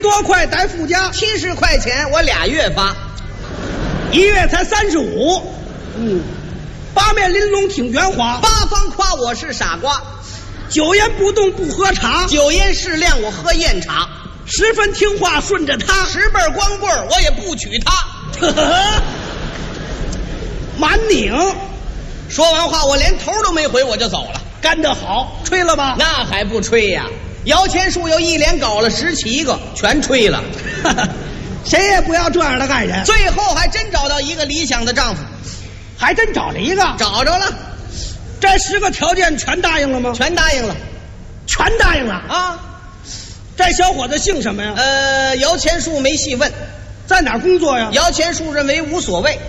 多块带附加 ，70块钱我2月发 ，1月才35。八面玲珑挺圆滑， 八方夸我是傻瓜， 酒言不动不喝茶， 酒言适量我喝艳茶 ，10分听话顺着他 ，10辈光棍我也不娶她。 满拧， 说完话我连头都没回我就走了。 干得好，吹了吧？ 那还不吹呀？摇钱树又一连搞了17个，全吹了。 谁也不要这样的爱人。 最后还真找到一个理想的丈夫， 还真找了一个， 找着了。 这10个条件全答应了吗？ 全答应了， 全答应了啊！ 这小伙子姓什么呀？ 摇钱树没细问， 在哪儿工作呀？ 摇钱树认为无所谓。